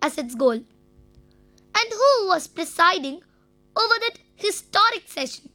as its goal. And who was presiding over that historic session?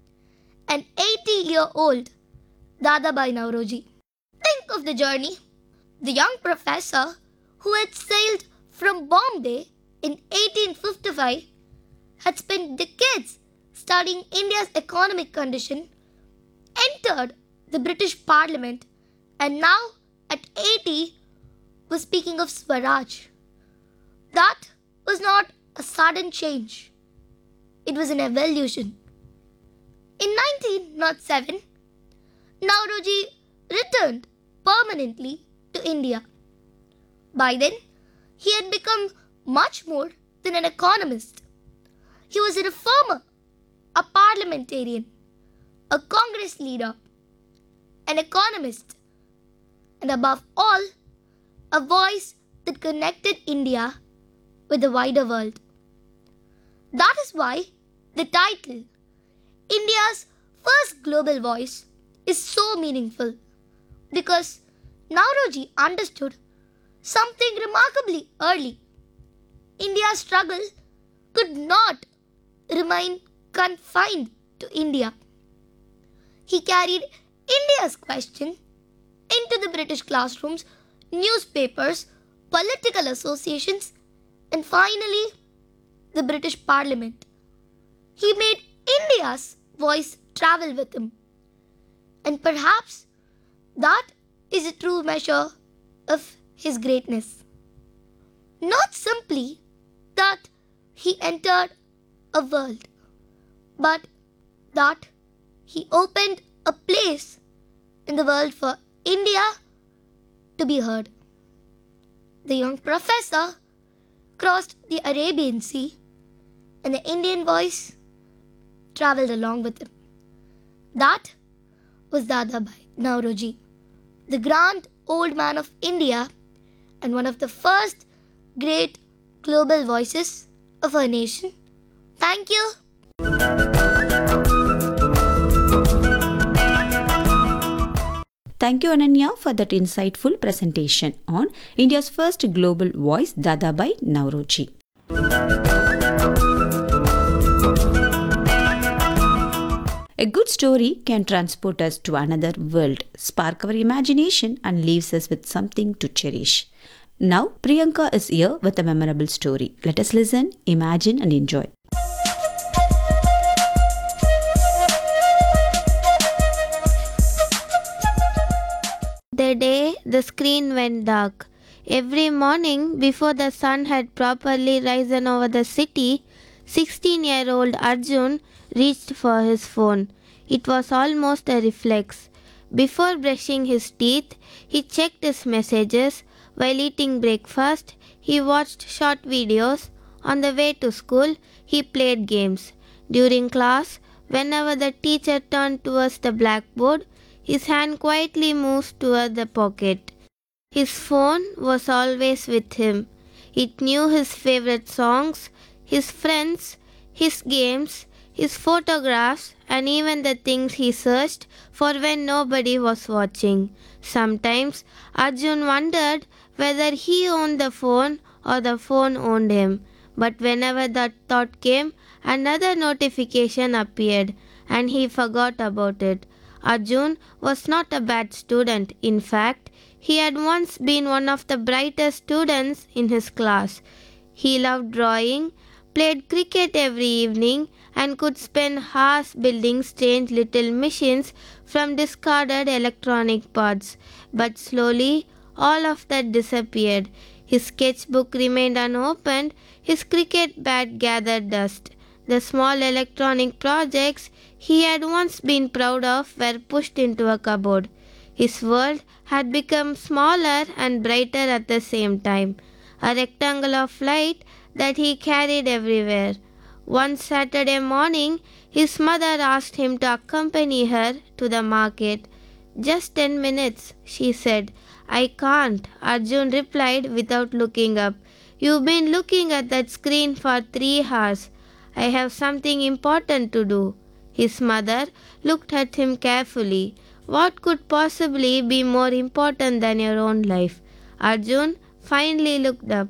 An 80-year-old Dadabhai Nauroji. Think of the journey. The young professor who had sailed from Bombay in 1855 had spent decades studying India's economic condition, entered the British Parliament, and now at 80 was speaking of Swaraj. That was not a sudden change. It was an evolution. In 1907, Nauroji returned permanently to India. By then, he had become much more than an economist. He was a reformer, a parliamentarian, a Congress leader, an economist, and above all, a voice that connected India with the wider world. That is why the title, India's First Global Voice, is so meaningful, because Nauroji understood something remarkably early. India's struggle could not remain confined to India. He carried India's question into the British classrooms, newspapers, political associations, and finally, the British Parliament. He made India's voice travel with him. And perhaps that is a true measure of his greatness. Not simply that he entered a world, but that he opened a place in the world for India to be heard. The young professor crossed the Arabian Sea, and the Indian voice traveled along with him. That was Dadabhai Nauroji, the grand old man of India and one of the first great global voices of our nation. Thank you. Thank you, Ananya, for that insightful presentation on India's first global voice, Dadabhai Nauroji. A good story can transport us to another world, spark our imagination, and leaves us with something to cherish. Now, Priyanka is here with a memorable story. Let us listen, imagine, and enjoy. The day the screen went dark. Every morning, before the sun had properly risen over the city, 16-year-old Arjun reached for his phone. It was almost a reflex. Before brushing his teeth, he checked his messages. While eating breakfast, he watched short videos. On the way to school, he played games. During class, whenever the teacher turned towards the blackboard, his hand quietly moved toward the pocket. His phone was always with him. It knew his favorite songs, his friends, his games, his photographs, and even the things he searched for when nobody was watching. Sometimes Arjun wondered whether he owned the phone or the phone owned him. But whenever that thought came, another notification appeared, and he forgot about it. Arjun was not a bad student. In fact, he had once been one of the brightest students in his class. He loved drawing, played cricket every evening, and could spend hours building strange little machines from discarded electronic parts. But slowly, all of that disappeared. His sketchbook remained unopened, his cricket bat gathered dust. The small electronic projects he had once been proud of were pushed into a cupboard. His world had become smaller and brighter at the same time, a rectangle of light that he carried everywhere. One Saturday morning, his mother asked him to accompany her to the market. "Just 10 minutes," she said. "I can't," Arjun replied without looking up. "You've been looking at that screen for 3 hours. I have something important to do." His mother looked at him carefully. What could possibly be more important than your own life? Arjun finally looked up.